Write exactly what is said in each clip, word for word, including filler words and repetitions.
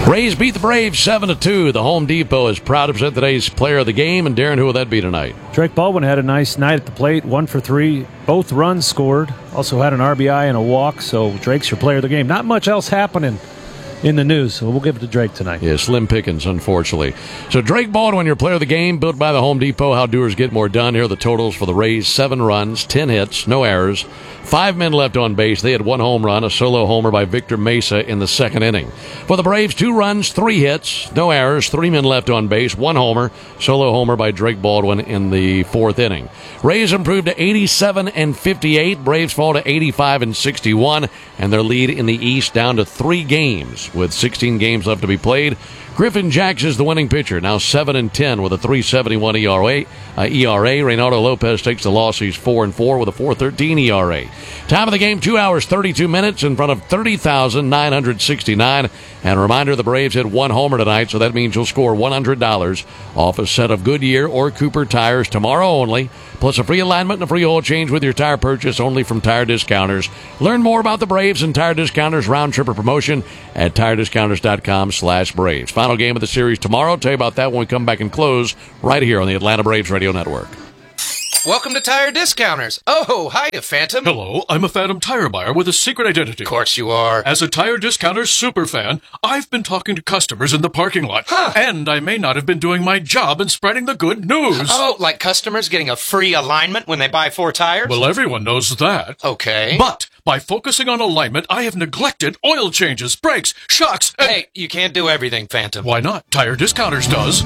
Rays beat the Braves seven to two. The Home Depot is proud to present today's player of the game. And Darren, who will that be tonight? Drake Baldwin had a nice night at the plate, one for three. Both runs scored. Also had an R B I and a walk, so Drake's your player of the game. Not much else happening in the news, so we'll give it to Drake tonight. Yeah, slim pickings, unfortunately. So Drake Baldwin, your player of the game, built by the Home Depot. How doers get more done. Here are the totals for the Rays. Seven runs, ten hits, no errors. Five men left on base. They had one home run, a solo homer by Victor Mesa in the second inning. For the Braves, two runs, three hits, no errors, three men left on base, one homer, solo homer by Drake Baldwin in the fourth inning. Rays improved to eighty-seven and fifty-eight. Braves fall to eighty-five and sixty-one, and their lead in the East down to three games with sixteen games left to be played. Griffin Jax is the winning pitcher, now seven and ten with a three seventy-one E R A. Uh, E R A. Reynaldo Lopez takes the loss. He's four and four with a four thirteen E R A. Time of the game, two hours, thirty-two minutes in front of thirty thousand nine hundred sixty-nine. And a reminder, the Braves hit one homer tonight, so that means you'll score one hundred dollars off a set of Goodyear or Cooper tires tomorrow only, plus a free alignment and a free oil change with your tire purchase only from Tire Discounters. Learn more about the Braves and Tire Discounters round-tripper promotion at tire discounters dot com slash Braves. Final game of the series tomorrow. Tell you about that when we come back and close right here on the Atlanta Braves Radio Network. Welcome to Tire Discounters. Oh, hi, Phantom. Hello, I'm a Phantom tire buyer with a secret identity. Of course you are. As a Tire Discounters superfan, I've been talking to customers in the parking lot. Huh. And I may not have been doing my job in spreading the good news. Oh, like customers getting a free alignment when they buy four tires? Well, everyone knows that. Okay. But by focusing on alignment, I have neglected oil changes, brakes, shocks, and... Hey, you can't do everything, Phantom. Why not? Tire Discounters does.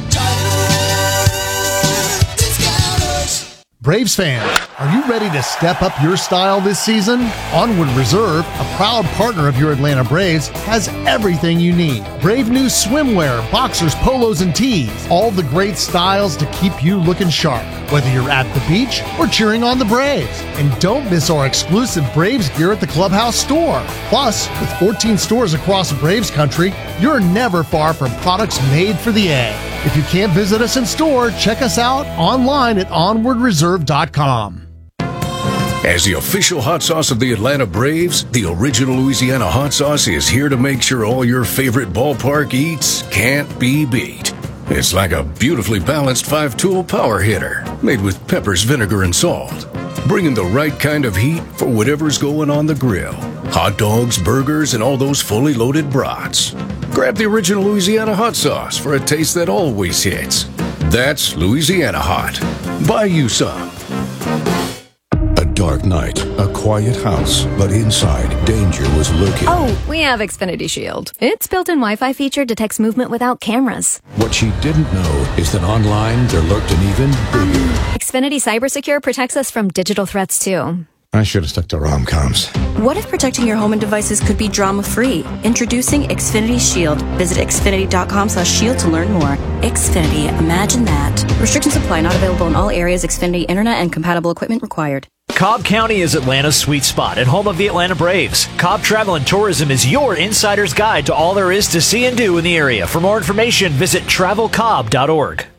Braves fans, are you ready to step up your style this season? Onward Reserve, a proud partner of your Atlanta Braves, has everything you need. Brave new swimwear, boxers, polos, and tees. All the great styles to keep you looking sharp, whether you're at the beach or cheering on the Braves. And don't miss our exclusive Braves gear at the Clubhouse store. Plus, with fourteen stores across Braves country, you're never far from products made for the A. If you can't visit us in store, check us out online at onward reserve dot com. As the official hot sauce of the Atlanta Braves, the original Louisiana hot sauce is here to make sure all your favorite ballpark eats can't be beat. It's like a beautifully balanced five-tool power hitter made with peppers, vinegar, and salt, bringing the right kind of heat for whatever's going on the grill. Hot dogs, burgers, and all those fully loaded brats. Grab the original Louisiana hot sauce for a taste that always hits. That's Louisiana Hot. Buy you some. A dark night, a quiet house, but inside, danger was lurking. Oh, we have Xfinity Shield. Its built-in Wi-Fi feature detects movement without cameras. What she didn't know is that online there lurked an even bigger. Xfinity CyberSecure protects us from digital threats, too. I should have stuck to rom-coms. What if protecting your home and devices could be drama-free? Introducing Xfinity Shield. Visit xfinity dot com slash shield to learn more. Xfinity, imagine that. Restrictions apply. Not available in all areas. Xfinity Internet and compatible equipment required. Cobb County is Atlanta's sweet spot and home of the Atlanta Braves. Cobb Travel and Tourism is your insider's guide to all there is to see and do in the area. For more information, visit travel cobb dot org.